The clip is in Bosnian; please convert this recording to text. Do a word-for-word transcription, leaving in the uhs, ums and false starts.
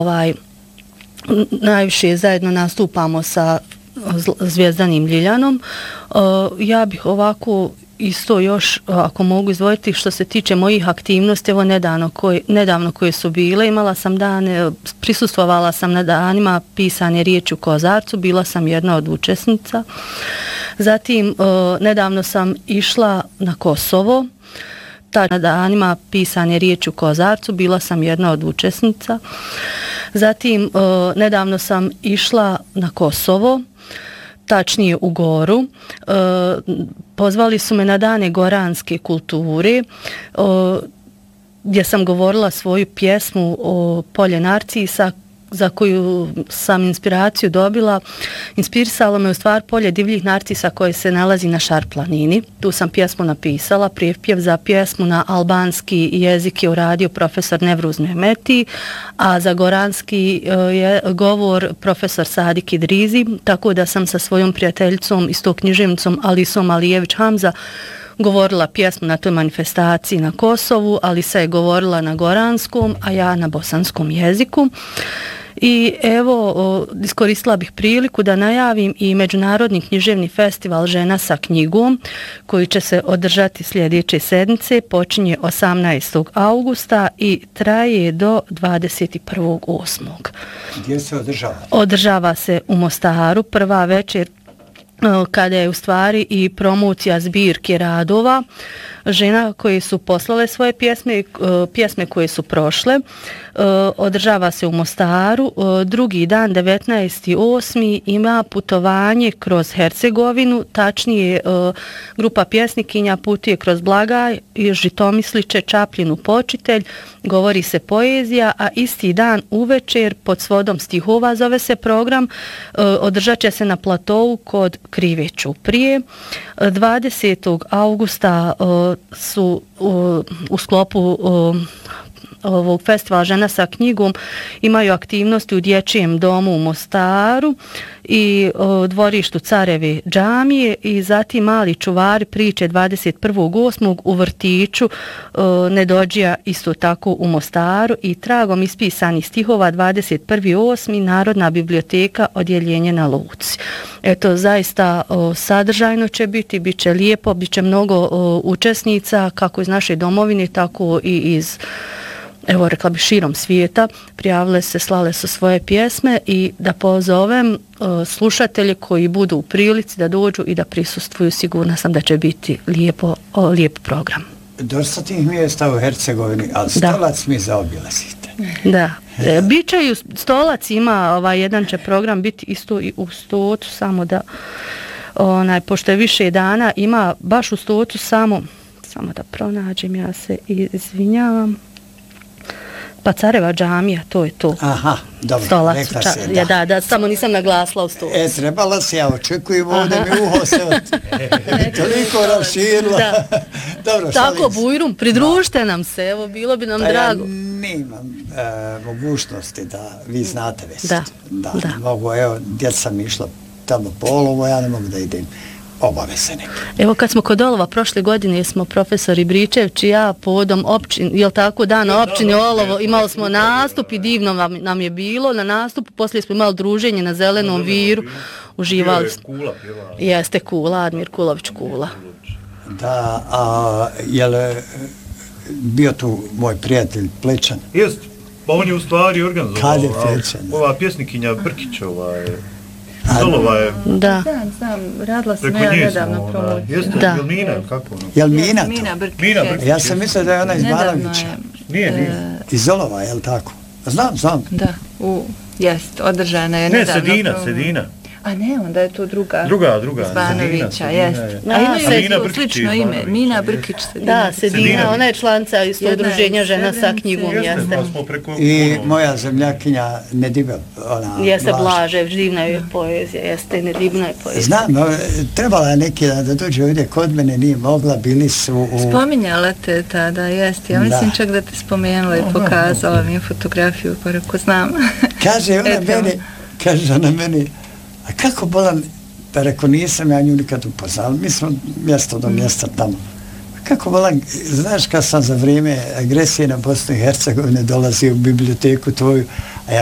Ovaj, najviše zajedno nastupamo sa Zvijezdanim Ljiljanom. Ja bih ovako isto još, ako mogu izdvojiti, što se tiče mojih aktivnosti, evo nedavno koje, nedavno koje su bile, imala sam dane, prisustvovala sam na danima pisane riječi u Kozarcu, bila sam jedna od učesnica. Zatim, nedavno sam išla na Kosovo, na danima pisane riječi u Kozarcu, bila sam jedna od učesnica. Zatim, nedavno sam išla na Kosovo, tačnije u Goru. E, pozvali su me na dane goranske kulture, e, gdje sam govorila svoju pjesmu o Polje Narcisa, za koju sam inspiraciju dobila. Inspirisalo me u stvar Polje divljih narcisa koje se nalazi na Šar-planini. Tu sam pjesmu napisala, prijepjev za pjesmu na albanski jezik je uradio profesor Nevruz Mehmeti, a za goranski je govor profesor Sadik Idrizi, tako da sam sa svojom prijateljicom, isto književnicom Alisom Alijević Hamza, govorila pjesmu na toj manifestaciji na Kosovu, Alisa je govorila na goranskom, a ja na bosanskom jeziku. I evo, iskoristila bih priliku da najavim i Međunarodni književni festival Žena sa knjigom, koji će se održati sljedeće sedmice, počinje osamnaestog augusta i traje do dvadeset prvog osmog Gdje se održava? Održava se u Mostaru, prva večer, kada je u stvari i promocija zbirke radova žena koje su poslale svoje pjesme, pjesme koje su prošle. Održava se u Mostaru. Drugi dan, devetnaesti osmi ima putovanje kroz Hercegovinu, tačnije grupa pjesnikinja putuje kroz Blagaj i Žitomisliće, Čapljinu, Počitelj, govori se poezija, a isti dan uvečer pod svodom stihova zove se program, održat će se na platovu kod Krive Ćuprije. dvadesetog augusta su u, u sklopu ovog festivala Žena sa knjigom imaju aktivnosti u Dječjem domu u Mostaru i o, dvorištu Careve džamije i zatim Mali čuvari priče dvadeset prvog osmog u vrtiću o, Nedođija isto tako u Mostaru i tragom ispisanih stihova dvadeset prvi osmi Narodna biblioteka odjeljenje na Luci. Eto, zaista o, sadržajno će biti, bit će lijepo, bit će mnogo o, učesnica kako iz naše domovine, tako i iz, evo rekla bi, širom svijeta. Prijavile se, slale su svoje pjesme i da pozovem uh, slušatelje koji budu u prilici da dođu i da prisustvuju, sigurna sam da će biti lijepo, o, lijep program. Dosta tih mjesta u Hercegovini, ali Stolac mi zaobilazite. Da, e, biće i Stolac ima, ovaj, jedan će program biti isto i u Stocu, samo da, onaj, pošto je više dana, ima baš u Stocu samo, samo da pronađem, ja se izvinjavam. Pa Careva džamija, to je to. Aha, dobro, Stolac, rekla ča, se, da. Ja, da, da, samo nisam naglasila u Stolac. E, trebala se, ja očekujem ovdje mi uho se od... toliko raširila. Da. Dobro, tako, Bujrum, pridružite no. nam se, evo, bilo bi nam pa drago. Ja nemam e, mogućnosti da vi znate već. Da, da. da. Mogu, evo, djeca sam išla tamo po Olovo, ja ne mogu da idem. Obaveze neke. Evo kad smo kod Olova prošle godine smo profesor Ibričević i ja povodom općin, jel tako, dan na općini Olovo, imali smo nastup i divno nam, nam je bilo na nastupu, poslije smo imali druženje na Zelenom viru, uživali smo. Kula pjeva. Jeste Kula, Admir Kulović Kula. Da, a je li bio tu moj prijatelj Plečan? Jest, pa on je u stvari organizovao. Kad je Plečan? Ova pjesnikinja Brkić, ova je... Solova je... Da. Znam, znam, radila sam ja nedavno promociju. Jeste, da. Jel Mina, kako ono? Jel Mina to? Mina Brkić. Mina Brkić. Ja sam mislio da je ona iz Nedavno Banovića. je. Nije, nije. Iz Olova, je li tako? Znam, znam. Da, u, jest, održana je Ne, nedavno. Sedina, promo- Sedina. A ne, onda je to druga. Druga, druga. Iz Banovića, Sedina, jest. Sedina A je. imaju A, Mina isto Brkić slično iz ime. Banovića, Mina jest. Brkić, Sedina. Da, Sedina, Sedina. ona je članica isto Jedna je udruženja iz Žena sa Srebrenice. knjigom, Jeste, jeste. pa smo preko... I ono- moja zemljakinja Nedibe, ona... Jeste Blaž. Blažević, divna je poezija, jeste nedivna je poezija. Znam, no, trebala je neki dan da dođe ovdje kod mene, nije mogla, bili su u... Spominjala te tada, jest. Ja mislim Da. čak da te spomenula i pokazala mi fotografiju, pa reko znam. Kaže ona Eto. meni, kaže ona meni, a kako bolan, pa reko nisam ja nju nikad upoznala, mi smo mjesto do mjesta tamo. Kako bolan, znaš kad sam za vrijeme agresije na Bosnu i Hercegovine dolazio u biblioteku tvoju, a ja